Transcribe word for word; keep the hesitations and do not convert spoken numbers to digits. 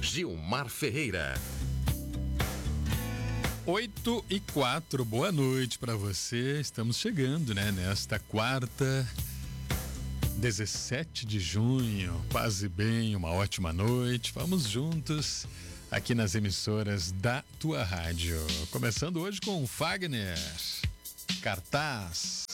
Gilmar Ferreira. oito e quatro, boa noite para você. Estamos chegando, né, nesta quarta, dezessete de junho. Paz e bem, uma ótima noite. Vamos juntos aqui nas emissoras da tua rádio. Começando hoje com Fagner, Cartaz.